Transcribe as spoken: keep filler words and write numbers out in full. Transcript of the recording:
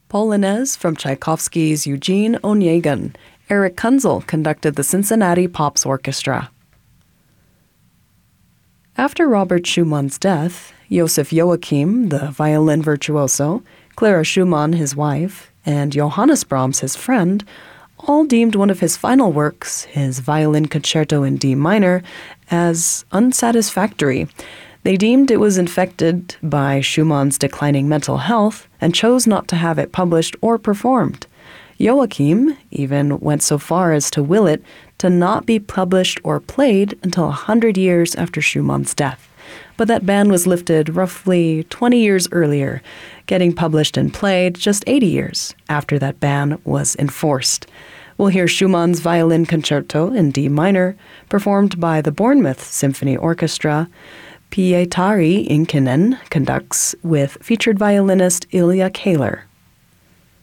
Polonaise from Tchaikovsky's Eugene Onegin. Eric Kunzel conducted the Cincinnati Pops Orchestra. After Robert Schumann's death, Joseph Joachim, the violin virtuoso, Clara Schumann, his wife, and Johannes Brahms, his friend, all deemed one of his final works, his Violin Concerto in D minor, as unsatisfactory. They deemed it was infected by Schumann's declining mental health and chose not to have it published or performed. Joachim even went so far as to will it to not be published or played until a hundred years after Schumann's death. But that ban was lifted roughly twenty years earlier, getting published and played just eighty years after that ban was enforced. We'll hear Schumann's Violin Concerto in D minor, performed by the Bournemouth Symphony Orchestra. Pietari Inkinen conducts with featured violinist Ilja Kahler.